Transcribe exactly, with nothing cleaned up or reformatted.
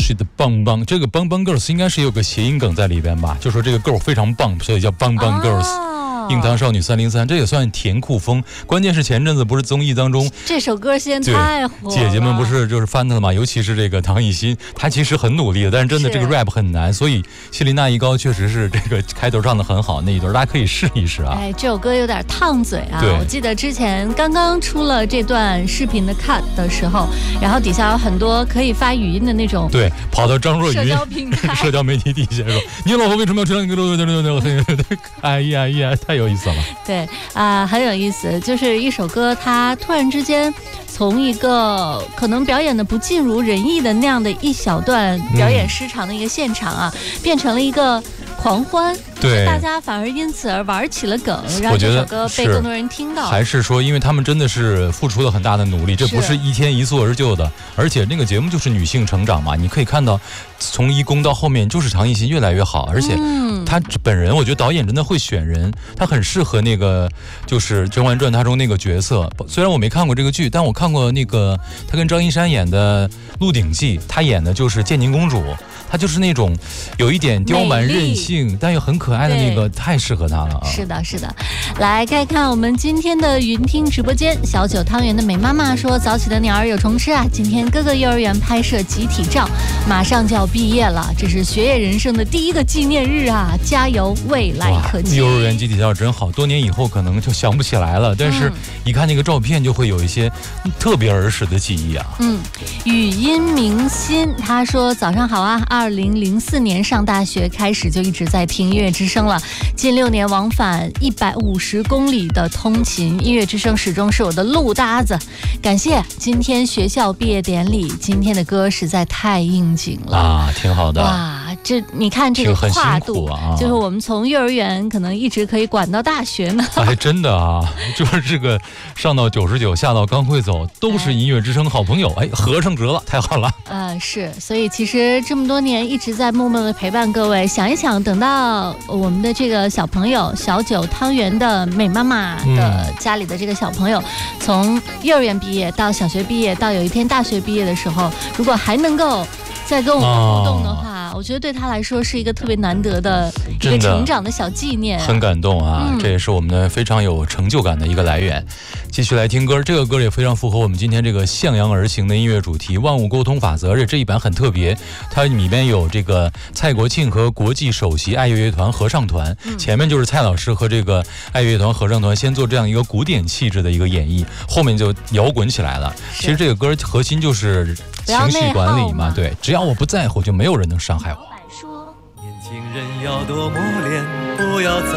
是的，棒棒，这个棒棒 girls 应该是有个谐音梗在里边吧，就说这个 girl 非常棒，所以叫棒棒 girls。哦硬糖少女三零三，这也算甜酷风。关键是前阵子不是综艺当中这首歌现在太火了， 姐姐们不是就是翻它的嘛？尤其是这个唐艺昕，她其实很努力的，但是真的这个 rap 很难，所以谢丽娜一高确实是这个开头唱的很好那一段，大家可以试一试啊。 哎，这首歌有点烫嘴啊！我记得之前刚刚出了这段视频的 cut 的时候，然后底下有很多可以发语音的那种， 对，跑到张若昀社交平台、 社交媒体底下说：“你老婆为什么要吃那个？”哎呀呀，太有意思了。 对啊、呃，很有意思，就是一首歌，它突然之间从一个可能表演的不尽如人意的那样的一小段表演失常的一个现场啊，嗯、变成了一个狂欢。 对， 大家反而因此而玩起了梗，让这首歌被更多人听到。 还是说，因为他们真的是付出了很大的努力，这不是一天一蹴而就的。而且那个节目就是女性成长嘛，你可以看到，从一公到后面就是唐艺昕越来越好，而且她本人，我觉得导演真的会选人，她很适合那个就是《甄嬛传》她中那个角色。虽然我没看过这个剧，但我看过那个她跟张一山演的《鹿鼎记》，她演的就是建宁公主。她就是那种有一点刁蛮任性，但又很可爱的那个，太适合她了啊！ 是的，是的。来看看我们今天的云听直播间，小九汤圆的美妈妈说：“早起的鸟儿有虫吃啊！今天各个幼儿园拍摄集体照，马上就要毕业了，这是学业人生的第一个纪念日啊！加油，未来可期！”幼儿园集体照真好，多年以后可能就想不起来了，但是一看那个照片，就会有一些特别儿时的记忆啊。 嗯，语音明心他说：“早上好啊！二零零四年上大学开始就一直在听音乐之声了，近六年往返一百五十公里的通勤，音乐之声始终是我的路搭子。感谢今天学校毕业典礼，今天的歌实在太应景了啊，挺好的。 哇，这你看这个跨度啊， 就是我们从幼儿园可能一直可以管到大学呢。 哎，真的啊，就是这个上到九十九，下到刚会走，都是音乐之声好朋友。哎，合上折了，太好了。 呃，是，所以其实这么多年一直在默默的陪伴各位。想一想，等到我们的这个小朋友小九汤圆的美妈妈的家里的这个小朋友，嗯、从幼儿园毕业到小学毕业，到有一天大学毕业的时候，如果还能够再跟我们互动的话，哦、我觉得对他来说是一个特别难得的一个成长的小纪念， 很感动啊！嗯、这也是我们的非常有成就感的一个来源。继续来听歌，这个歌也非常符合我们今天这个向阳而行的音乐主题——万物沟通法则。而且这一版很特别，它里面有这个蔡国庆和国际首席爱乐乐团合唱团，嗯、前面就是蔡老师和这个爱乐乐团合唱团先做这样一个古典气质的一个演绎，后面就摇滚起来了。其实这个歌核心就是情绪管理嘛，对，只要我不在乎，就没有人能伤害我。 年轻人要多磨练，不要再